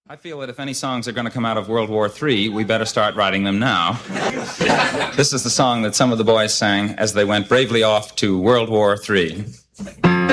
I feel that if any songs are going to come out of World War III, we better start writing them now. This is the song that some of the boys sang as they went bravely off to World War III.